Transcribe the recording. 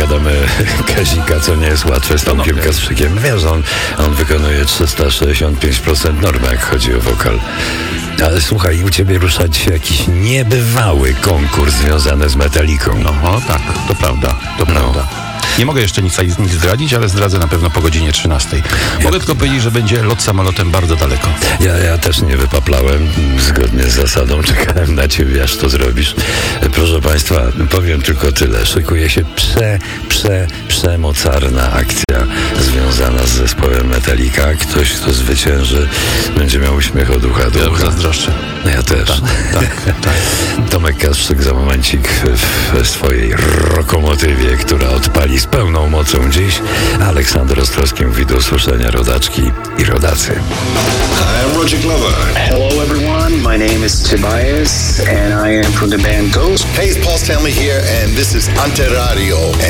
opowiadamy Kazika, co nie jest łatwe z Tomkiem Kasprzykiem. Wiesz, on wykonuje 365% normy, jak chodzi o wokal. Ale słuchaj, u ciebie rusza dzisiaj jakiś niebywały konkurs związany z Metallicą. No tak, to prawda. Nie mogę jeszcze nic zdradzić, ale zdradzę na pewno po godzinie 13. Mogę tylko powiedzieć, że będzie lot samolotem bardzo daleko. Ja też nie wypaplałem, zgodnie z zasadą czekałem na ciebie, aż to zrobisz. Proszę państwa, powiem tylko tyle. Szykuje się przemocarna akcja związana z zespołem Metallica. Ktoś, kto zwycięży, będzie miał uśmiech od ucha do ucha. Ja zazdroszczę. No ja też. Tak. Tomek Kasprzyk za momencik w swojej lokomotywie, która odpali z pełną mocą dziś. Aleksander Ostrowski mówi do usłyszenia, rodaczki i rodacy. Hi, I'm Roger Glover. Hello everyone, my name is Tobias and I am from the band Ghost. Hey, it's Paul Stanley here, and this is Ante Radio.